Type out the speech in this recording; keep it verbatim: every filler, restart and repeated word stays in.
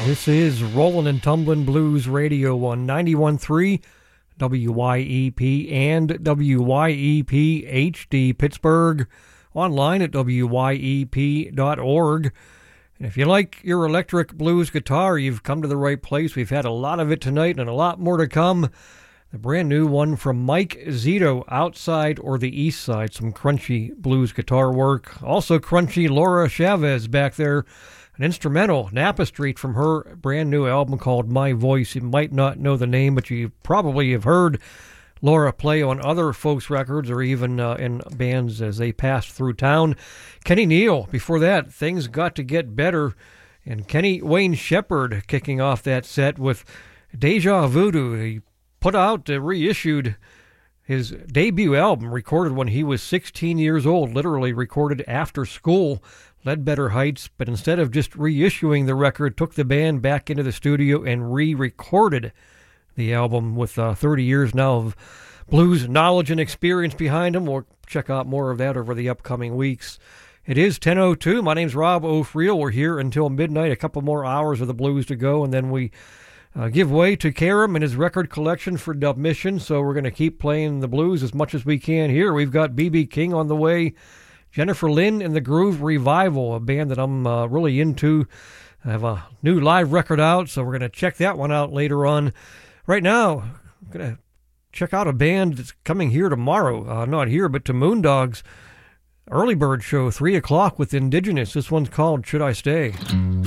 This is Rollin' and Tumblin' Blues Radio on ninety-one point three W Y E P and W Y E P H D Pittsburgh, online at W Y E P dot org. And if you like your electric blues guitar, you've come to the right place. We've had a lot of it tonight and a lot more to come. The brand new one from Mike Zito, Outside or the East Side, some crunchy blues guitar work. Also crunchy Laura Chavez back there, an instrumental, Napa Street, from her brand new album called My Voice. You might not know the name, but you probably have heard Laura play on other folks' records or even uh, in bands as they passed through town. Kenny Neal, before that, Things Got to Get Better. And Kenny Wayne Shepherd kicking off that set with Deja Voodoo. He put out, uh, reissued his debut album, recorded when he was sixteen years old, literally recorded after school, Ledbetter Heights, but instead of just reissuing the record, took the band back into the studio and re-recorded the album with uh, thirty years now of blues knowledge and experience behind him. We'll check out more of that over the upcoming weeks. It is ten oh two. My name's Rob O'Friel. We're here until midnight, a couple more hours of the blues to go, and then we uh, give way to Karam and his record collection for Dub Mission, so we're going to keep playing the blues as much as we can here. We've got B B King on the way, Jennifer Lynn and the Groove Revival, a band that I'm uh, really into. I have a new live record out, so we're going to check that one out later on. Right now, I'm going to check out a band that's coming here tomorrow. Uh, not here, but to Moondogs. Early Bird Show, three o'clock with Indigenous. This one's called Should I Stay?